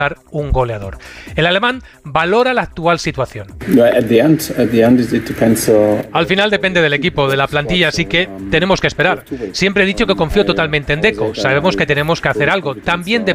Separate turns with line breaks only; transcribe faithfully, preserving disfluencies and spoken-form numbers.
un goleador. El alemán valora la actual situación. Al final depende del equipo, de la plantilla, así que tenemos que esperar. Siempre he dicho que confío totalmente en Deco. Sabemos que tenemos que hacer algo. También